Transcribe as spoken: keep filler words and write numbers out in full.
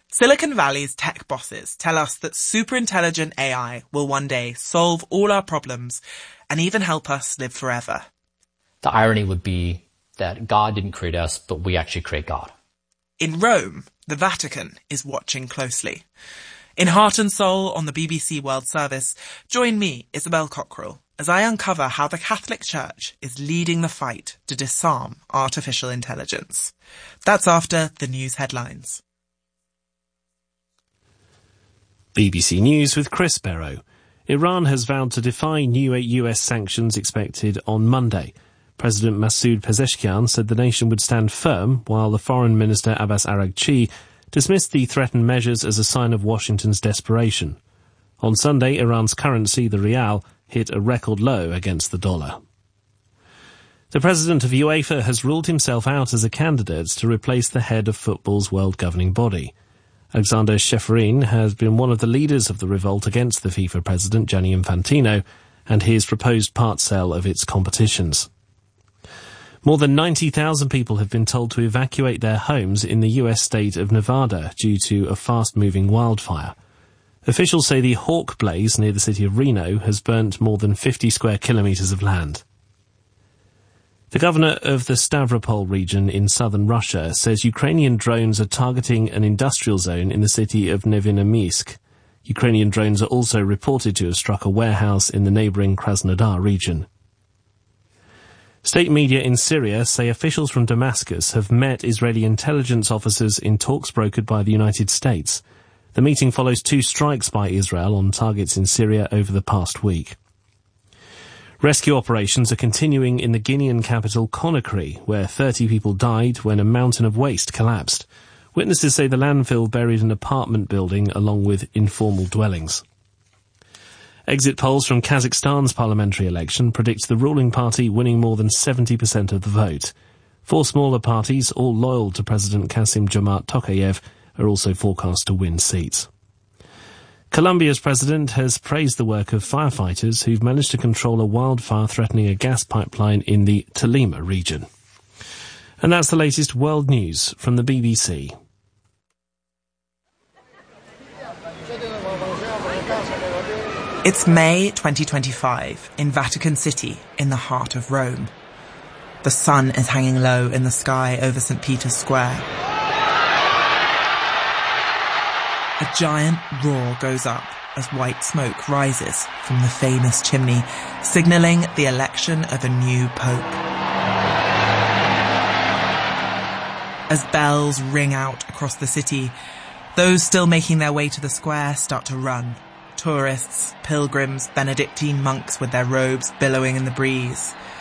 Silicon Valley's tech bosses tell us that superintelligent A I will one day solve all our problems and even help us live forever. The irony would be that God didn't create us, but we actually create God. In Rome, the Vatican is watching closely. In Heart and Soul on the B B C World Service, join me, Isabel Cockrell, as I uncover how the Catholic Church is leading the fight to disarm artificial intelligence. That's after the news headlines. B B C News with Chris Barrow. Iran has vowed to defy new U S sanctions expected on Monday. President Masoud Pezeshkian said the nation would stand firm, while the Foreign Minister Abbas Araghchi dismissed the threatened measures as a sign of Washington's desperation. On Sunday, Iran's currency, the rial, hit a record low against the dollar. The president of UEFA has ruled himself out as a candidate to replace the head of football's world governing body. Alexander Ceferin has been one of the leaders of the revolt against the FIFA president, Gianni Infantino, and his proposed part sale of its competitions. More than ninety thousand people have been told to evacuate their homes in the U S state of Nevada due to a fast-moving wildfire. Officials say the Hawk blaze near the city of Reno has burnt more than fifty square kilometres of land. The governor of the Stavropol region in southern Russia says Ukrainian drones are targeting an industrial zone in the city of Nevinomysk. Ukrainian drones are also reported to have struck a warehouse in the neighbouring Krasnodar region. State media in Syria say officials from Damascus have met Israeli intelligence officers in talks brokered by the United States. The meeting follows two strikes by Israel on targets in Syria over the past week. Rescue operations are continuing in the Guinean capital Conakry, where thirty people died when a mountain of waste collapsed. Witnesses say the landfill buried an apartment building along with informal dwellings. Exit polls from Kazakhstan's parliamentary election predict the ruling party winning more than seventy percent of the vote. Four smaller parties, all loyal to President Kassym-Jomart Tokayev, are also forecast to win seats. Colombia's president has praised the work of firefighters who've managed to control a wildfire threatening a gas pipeline in the Tolima region. And that's the latest world news from the B B C. It's May twenty twenty-five in Vatican City in the heart of Rome. The sun is hanging low in the sky over Saint Peter's Square. A giant roar goes up as white smoke rises from the famous chimney, signalling the election of a new pope. As bells ring out across the city, those still making their way to the square start to run. Tourists, pilgrims, Benedictine monks with their robes billowing in the breeze.